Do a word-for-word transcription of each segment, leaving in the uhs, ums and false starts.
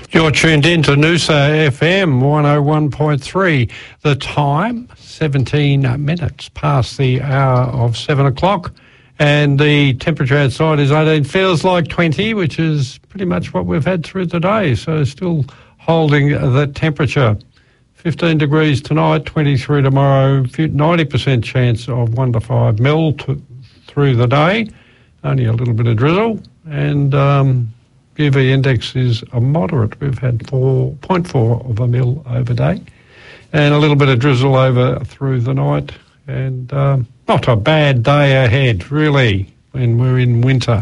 You're tuned in to Noosa F M one oh one point three. The time, seventeen minutes past the hour of seven o'clock. And the temperature outside is eighteen. Feels like twenty, which is pretty much what we've had through the day. So still holding the temperature. fifteen degrees tonight, twenty-three tomorrow. ninety percent chance of one to five mil to, through the day. Only a little bit of drizzle. And um, U V index is a moderate. We've had four point four of a mil overday. And a little bit of drizzle over through the night. And um, not a bad day ahead, really, when we're in winter.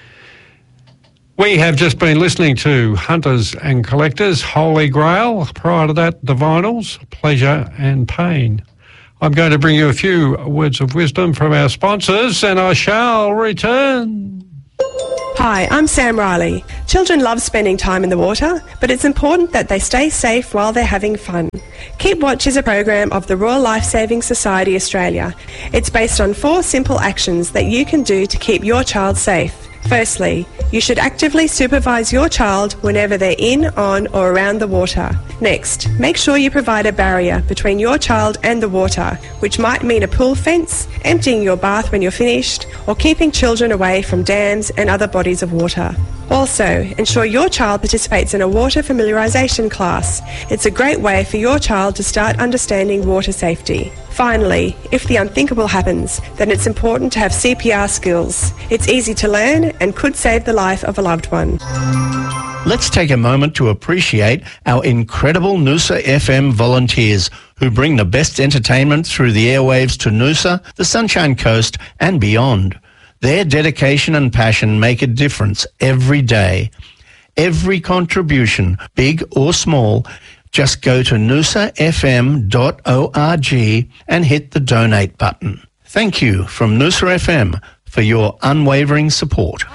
We have just been listening to Hunters and Collectors, Holy Grail. Prior to that, The Vinyls, Pleasure and Pain. I'm going to bring you a few words of wisdom from our sponsors, and I shall return. Hi, I'm Sam Riley. Children love spending time in the water, but it's important that they stay safe while they're having fun. Keep Watch is a program of the Royal Lifesaving Society Australia. It's based on four simple actions that you can do to keep your child safe. Firstly, you should actively supervise your child whenever they're in, on or around the water. Next, make sure you provide a barrier between your child and the water, which might mean a pool fence, emptying your bath when you're finished, or keeping children away from dams and other bodies of water. Also, ensure your child participates in a water familiarisation class. It's a great way for your child to start understanding water safety. Finally, if the unthinkable happens, then it's important to have C P R skills. It's easy to learn and could save the life of a loved one. Let's take a moment to appreciate our incredible Noosa F M volunteers who bring the best entertainment through the airwaves to Noosa, the Sunshine Coast and beyond. Their dedication and passion make a difference every day. Every contribution, big or small, just go to noosa f m dot org and hit the donate button. Thank you from Noosa F M for your unwavering support.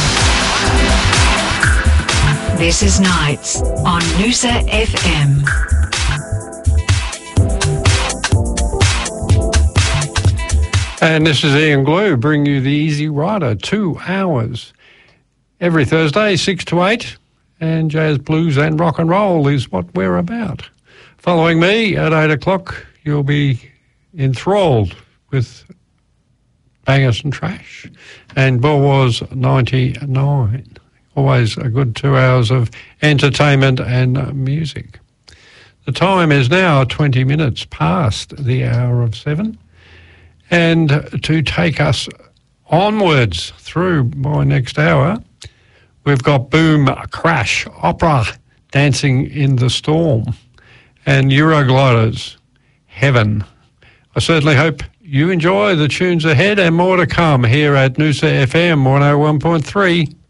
This is Nights on Noosa F M. And this is Ian Glue, bringing you the Easy Rider, two hours. Every Thursday, six to eight. And jazz, blues and rock and roll is what we're about. Following me at eight o'clock, you'll be enthralled with Bangers and Trash and Boer Wars ninety-nine. Always a good two hours of entertainment and music. The time is now twenty minutes past the hour of seven. And to take us onwards through my next hour, we've got Boom Crash, Opera, Dancing in the Storm, and Eurogliders, Heaven. I certainly hope you enjoy the tunes ahead and more to come here at Noosa F M one oh one point three.